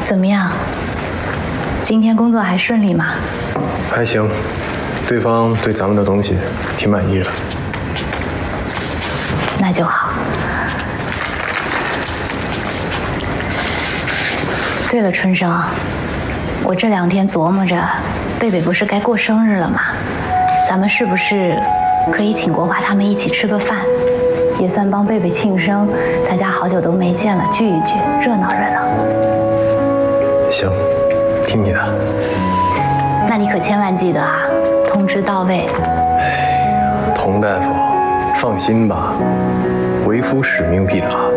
怎么样？今天工作还顺利吗？ 还行，对方对咱们的东西挺满意的。 那就好。对了，春生，我这2天琢磨着，贝贝不是该过生日了吗？咱们是不是可以请国华他们一起吃个饭，也算帮贝贝庆生？大家好久都没见了，聚一聚，热闹热闹。 行，听你的。 那你可千万记得啊，通知到位。 童大夫，放心吧，为夫使命必达。